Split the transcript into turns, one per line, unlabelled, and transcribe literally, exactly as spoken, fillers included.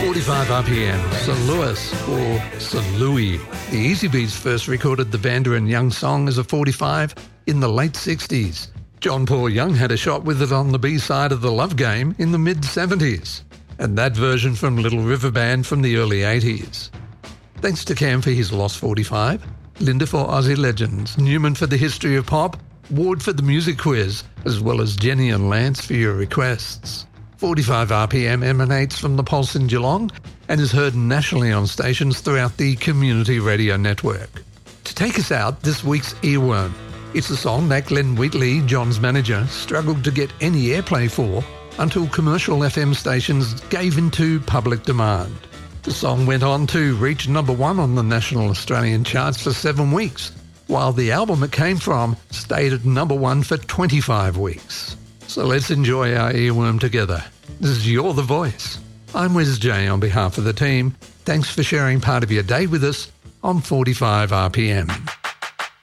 forty-five R P M, Saint Louis or Saint Louis. The Easy Beats first recorded the Vanda and Young song as a forty-five in the late sixties. John Paul Young had a shot with it on the B-side of The Love Game in the mid-seventies, and that version from Little River Band from the early eighties. Thanks to Cam for his Lost forty-five, Linda for Aussie Legends, Newman for the History of Pop, Ward for the Music Quiz, as well as Jenny and Lance for your requests. forty-five R P M emanates from the Pulse in Geelong and is heard nationally on stations throughout the Community Radio Network. To take us out, this week's Earworm. It's a song that Glenn Wheatley, John's manager, struggled to get any airplay for until commercial F M stations gave into public demand. The song went on to reach number one on the national Australian charts for seven weeks, while the album it came from stayed at number one for twenty-five weeks. So let's enjoy our earworm together. This is You're the Voice. I'm Wes J on behalf of the team. Thanks for sharing part of your day with us on forty-five R P M.